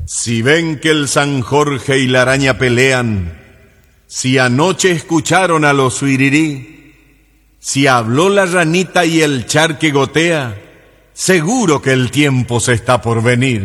Si ven que el San Jorge y la araña pelean, si anoche escucharon a los suirirí, si habló la ranita y el charque gotea, seguro que el tiempo se está por venir.